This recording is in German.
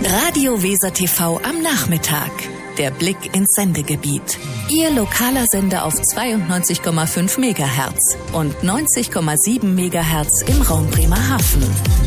Radio Weser TV am Nachmittag. Der Blick ins Sendegebiet. Ihr lokaler Sender auf 92,5 MHz und 90,7 MHz im Raum Bremerhaven.